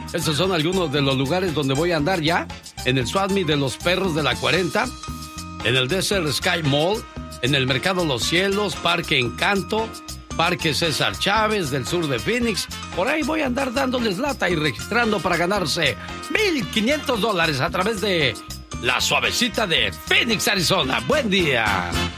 Estos son algunos de los lugares donde voy a andar ya. En el Swap Meet de los Perros de la 40, en el Desert Sky Mall, en el Mercado Los Cielos, Parque Encanto, Parque César Chávez del sur de Phoenix. Por ahí voy a andar dándoles lata y registrando para ganarse $1,500 a través de La Suavecita de Phoenix, Arizona. ¡Buen día!